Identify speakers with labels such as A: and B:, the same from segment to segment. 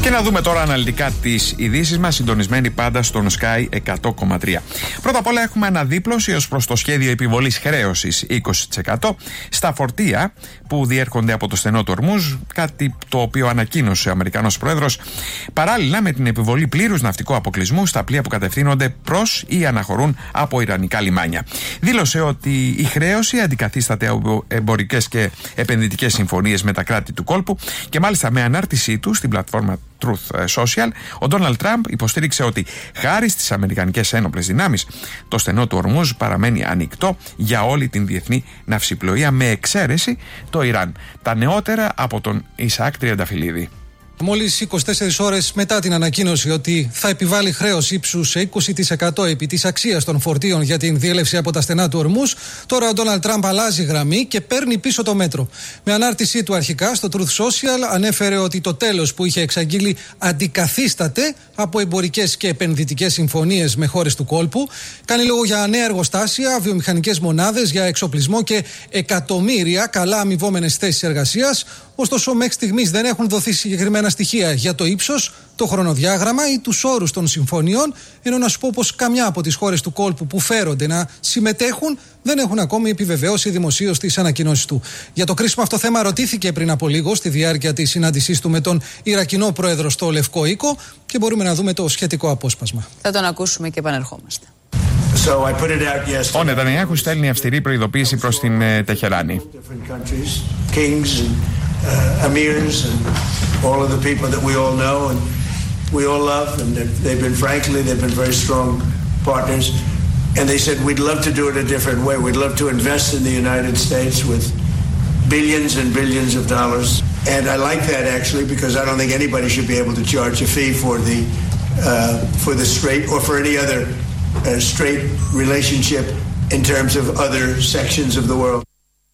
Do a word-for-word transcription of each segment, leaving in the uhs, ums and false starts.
A: Και να δούμε τώρα αναλυτικά τις ειδήσεις μας, συντονισμένοι πάντα στον Sky εκατό κόμμα τρία. Πρώτα απ' όλα έχουμε αναδίπλωση ως προς το σχέδιο επιβολής χρέωσης είκοσι τοις εκατό στα φορτία που διέρχονται από το στενό του Ορμούζ, κάτι το οποίο ανακοίνωσε ο Αμερικανός Πρόεδρος, παράλληλα με την επιβολή πλήρους ναυτικού αποκλεισμού στα πλοία που κατευθύνονται προς ή αναχωρούν από ιρανικά λιμάνια. Δήλωσε ότι η χρέωση αντικαθίσταται από εμπορικές και επενδυτικές συμφωνίες με τα κράτη του κόλπου και μάλιστα με ανάρτησή του στην πλατφόρμα Truth Social, ο Ντόναλντ Τραμπ υποστήριξε ότι χάρη στις αμερικανικές ένοπλες δυνάμεις το στενό του Ορμούζ παραμένει ανοιχτό για όλη την διεθνή ναυσιπλοεία με εξαίρεση το Ιράν. Τα νεότερα από τον Ισαάκ Τριανταφυλλίδη.
B: Μόλις είκοσι τέσσερις ώρες μετά την ανακοίνωση ότι θα επιβάλλει χρέος ύψους είκοσι τοις εκατό επί της αξίας των φορτίων για την διέλευση από τα στενά του Ορμούζ, τώρα ο Ντόναλντ Τραμπ αλλάζει γραμμή και παίρνει πίσω το μέτρο. Με ανάρτησή του αρχικά στο Truth Social ανέφερε ότι το τέλος που είχε εξαγγείλει αντικαθίσταται από εμπορικές και επενδυτικές συμφωνίες με χώρες του κόλπου. Κάνει λόγο για νέα εργοστάσια, βιομηχανικές μονάδες, για εξοπλισμό και εκατομμύρια καλά αμοιβόμενες θέσεις εργασίας. Ωστόσο, μέχρι στιγμής δεν έχουν δοθεί συγκεκριμένα στοιχεία για το ύψος, το χρονοδιάγραμμα ή τους όρους των συμφωνιών, ενώ να σου πω πως καμιά από τις χώρες του κόλπου που φέρονται να συμμετέχουν δεν έχουν ακόμη επιβεβαιώσει δημοσίως τις ανακοινώσεις του. Για το κρίσιμο αυτό θέμα ρωτήθηκε πριν από λίγο στη διάρκεια της συνάντησής του με τον Ιρακινό πρόεδρο στο Λευκό Οίκο και μπορούμε να δούμε το σχετικό απόσπασμα.
C: Θα τον ακούσουμε και επανερχόμαστε.
A: Ο Νετανιάχου στέλνει αυστηρή προειδοποίηση προς την ε, Τεχεράνη.
D: Uh, emirs and all of the people that we all know and we all love, and they've been, frankly, they've been very strong partners, and they said we'd love to do it a different way. We'd love to invest in the United States with billions and billions of dollars, and I like that actually because I don't think anybody should be able to charge a fee for the uh, for the straight or for any other uh, straight relationship in terms of other sections of the world.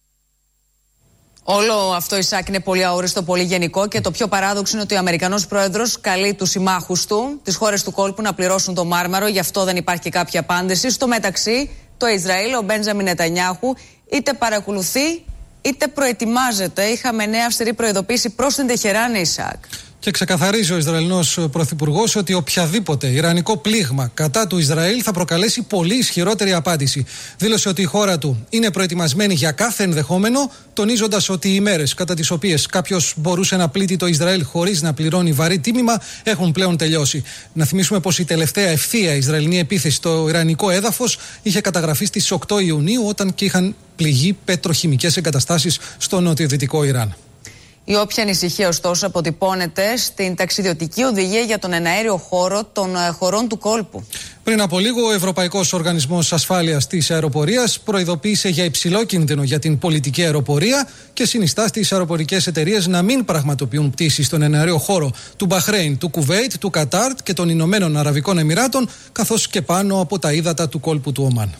C: Όλο αυτό, Ισάκ, είναι πολύ αόριστο, πολύ γενικό και το πιο παράδοξο είναι ότι ο Αμερικανός Πρόεδρος καλεί τους συμμάχους του, τις χώρες του κόλπου, να πληρώσουν το μάρμαρο. Γι' αυτό δεν υπάρχει και κάποια απάντηση. Στο μεταξύ, το Ισραήλ, ο Μπέντζαμιν Νετανιάχου, είτε παρακολουθεί είτε προετοιμάζεται. Είχαμε νέα αυστηρή προειδοποίηση προς την Τεχεράνη, Ισάκ.
B: Και ξεκαθαρίζει ο Ισραηλινός Πρωθυπουργός ότι οποιαδήποτε ιρανικό πλήγμα κατά του Ισραήλ θα προκαλέσει πολύ ισχυρότερη απάντηση. Δήλωσε ότι η χώρα του είναι προετοιμασμένη για κάθε ενδεχόμενο, τονίζοντας ότι οι ημέρες κατά τις οποίες κάποιος μπορούσε να πλήττει το Ισραήλ χωρίς να πληρώνει βαρύ τίμημα έχουν πλέον τελειώσει. Να θυμίσουμε πως η τελευταία ευθεία Ισραηλινή επίθεση στο ιρανικό έδαφος είχε καταγραφεί στις οκτώ Ιουνίου, όταν και είχαν πληγεί πετροχημικές εγκαταστάσεις στο νοτιοδυτικό Ιράν.
C: Η όποια ανησυχία, ωστόσο, αποτυπώνεται στην ταξιδιωτική οδηγία για τον εναέριο χώρο των χωρών του κόλπου.
B: Πριν από λίγο, ο Ευρωπαϊκός Οργανισμός Ασφάλειας της Αεροπορίας προειδοποίησε για υψηλό κίνδυνο για την πολιτική αεροπορία και συνιστά στις αεροπορικές εταιρείες να μην πραγματοποιούν πτήσεις στον εναέριο χώρο του Μπαχρέιν, του Κουβέιτ, του Κατάρ και των Ηνωμένων Αραβικών Εμιράτων, καθώς και πάνω από τα ύδατα του κόλπου του Ομάν.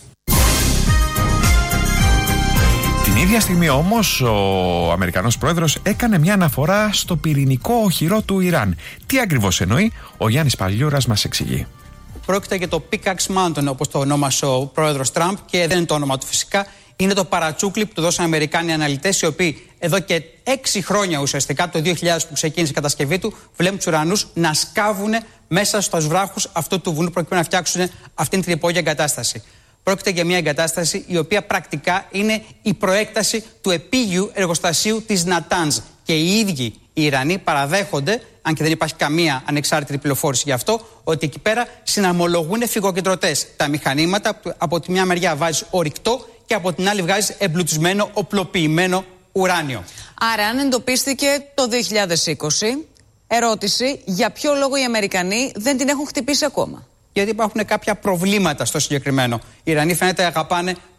A: Την ίδια στιγμή όμως ο Αμερικανός Πρόεδρος έκανε μια αναφορά στο πυρηνικό οχυρό του Ιράν. Τι ακριβώς εννοεί, ο Γιάννης Παλιούρας μας εξηγεί.
E: Πρόκειται για το Pickaxe Mountain, όπως το ονόμασε ο πρόεδρος Τραμπ, και δεν είναι το όνομα του φυσικά. Είναι το παρατσούκλι που του δώσαν Αμερικάνοι αναλυτές, οι οποίοι εδώ και έξι χρόνια ουσιαστικά, το δύο χιλιάδες που ξεκίνησε η κατασκευή του, βλέπουν τους ουρανούς να σκάβουν μέσα στους βράχους αυτού του βουνού προκειμένου να φτιάξουν αυτήν την υπόγεια εγκατάσταση. Πρόκειται για μια εγκατάσταση η οποία πρακτικά είναι η προέκταση του επίγειου εργοστασίου της Νατάνζ. Και οι ίδιοι οι Ιρανοί παραδέχονται, αν και δεν υπάρχει καμία ανεξάρτητη πληροφόρηση γι' αυτό, ότι εκεί πέρα συναμολογούν φυγοκεντρωτές. Τα μηχανήματα από τη μια μεριά βάζεις ορυκτό και από την άλλη βγάζεις εμπλουτισμένο, οπλοποιημένο ουράνιο.
C: Άρα, αν εντοπίστηκε το δύο χιλιάδες είκοσι, ερώτηση, για ποιο λόγο οι Αμερικανοί δεν την έχουν χτυπήσει ακόμα?
E: Γιατί υπάρχουν κάποια προβλήματα στο συγκεκριμένο. Οι Ιρανοί φαίνεται αγαπάνε